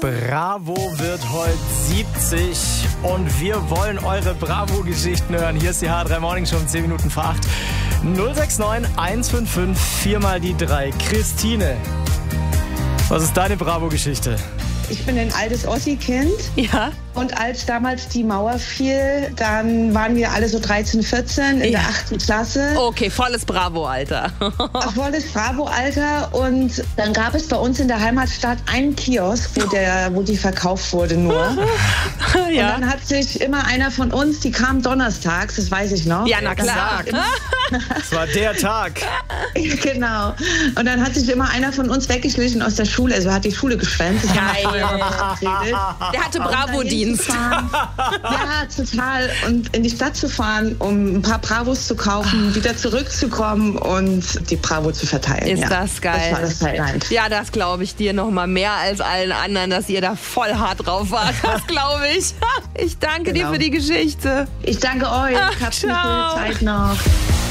Bravo wird heute 70 und wir wollen eure Bravo-Geschichten hören. Hier ist die H3 Morning Show um 10 Minuten vor 8. 069 155 4 mal die 3. Christine, was ist deine Bravo-Geschichte? Ich bin ein altes Ossi-Kind. Ja. Und als damals die Mauer fiel, dann waren wir alle so 13, 14 in der 8. Klasse. Okay, volles Bravo-Alter. Volles Bravo-Alter. Und dann gab es bei uns in der Heimatstadt einen Kiosk, wo die verkauft wurde nur. Ja. Und dann hat sich immer einer von uns, die kam donnerstags, das weiß ich noch. Ja, na klar. Das war der Tag. Genau. Und dann hat sich immer einer von uns weggeschlichen aus der Schule. Also hat die Schule geschwänzt. Geil. Der hatte Bravo-Dienst. Ja, total. Und in die Stadt zu fahren, um ein paar Bravos zu kaufen, wieder zurückzukommen und die Bravo zu verteilen. Ist das geil. Das war das Highlight. Ja, das glaube ich dir noch mal mehr als allen anderen, dass ihr da voll hart drauf wart. Das glaube ich. Ich danke dir für die Geschichte. Ich danke euch. Habt eine schöne Zeit noch.